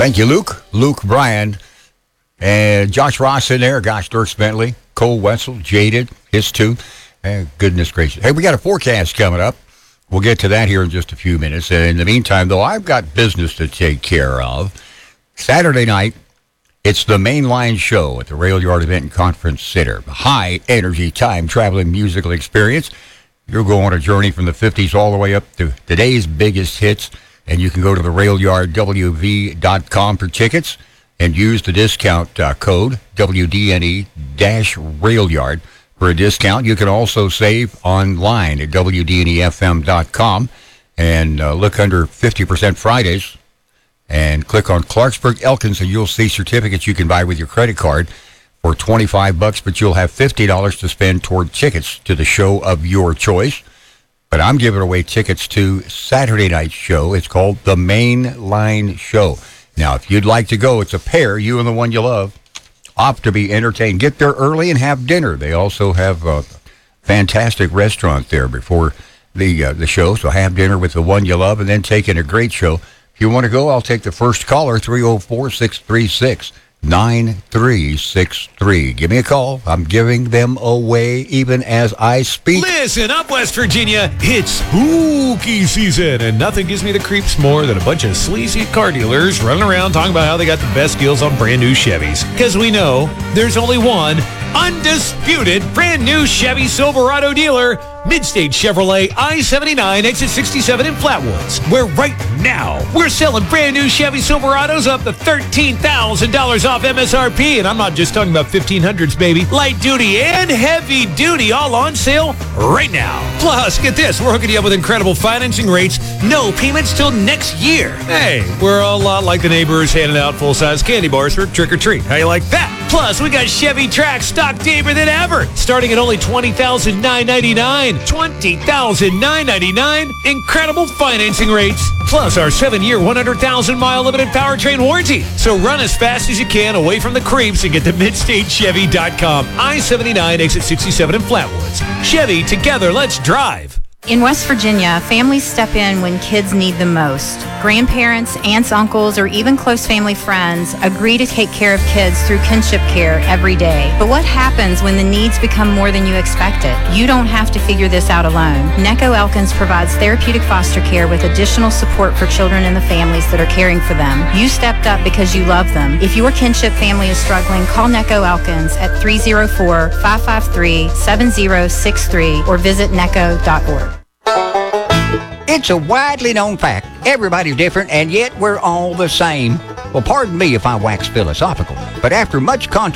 Thank you, Luke. Luke Bryan. And Josh Ross in there. Gosh, Dirk Bentley, Cole Wetzel, Jaded, his two. And goodness gracious. Hey, we got a forecast coming up. We'll get to that here in just a few minutes. And in the meantime, though, I've got business to take care of. Saturday night, it's the Mainline Show at the Rail Yard Event and Conference Center. High-energy, time-traveling musical experience. You'll go on a journey from the 50s all the way up to today's biggest hits. And you can go to the RailYardWV.com for tickets and use the discount code WDNE-RailYard for a discount. You can also save online at WDNEFM.com and look under 50% Fridays and click on Clarksburg Elkins, and you'll see certificates you can buy with your credit card for $25, but you'll have $50 to spend toward tickets to the show of your choice. But I'm giving away tickets to Saturday night's show. It's called the Mainline Show. Now, if you'd like to go, it's a pair, you and the one you love. Opt to be entertained. Get there early and have dinner. They also have a fantastic restaurant there before the show. So have dinner with the one you love and then take in a great show. If you want to go, I'll take the first caller, 304-636-9363. Give me a call. I'm giving them away even as I speak. Listen up, West Virginia. It's spooky season, and nothing gives me the creeps more than a bunch of sleazy car dealers running around talking about how they got the best deals on brand new Chevys. Because we know there's only one undisputed brand new Chevy Silverado dealer, Midstate Chevrolet I-79 exit 67 in Flatwoods, where right now we're selling brand new Chevy Silverados up to $13,000 off MSRP, and I'm not just talking about 1500s, baby. Light duty and heavy duty all on sale right now. Plus, get this, we're hooking you up with incredible financing rates, no payments till next year. Hey, we're a lot like the neighbors handing out full-size candy bars for trick-or-treat. How you like that? Plus, we got Chevy Trax stock deeper than ever, starting at only $20,999. $20,999. Incredible financing rates. Plus our 7-year, 100,000-mile limited powertrain warranty. So run as fast as you can away from the creeps and get to MidstateChevy.com. I-79 exit 67 in Flatwoods. Chevy, together, let's drive. In West Virginia, families step in when kids need them most. Grandparents, aunts, uncles, or even close family friends agree to take care of kids through kinship care every day. But what happens when the needs become more than you expected? You don't have to figure this out alone. Necco Elkins provides therapeutic foster care with additional support for children and the families that are caring for them. You stepped up because you love them. If your kinship family is struggling, call Necco Elkins at 304-553-7063 or visit necco.org. It's a widely known fact. Everybody's different, and yet we're all the same. Well, pardon me if I wax philosophical, but after much controversy,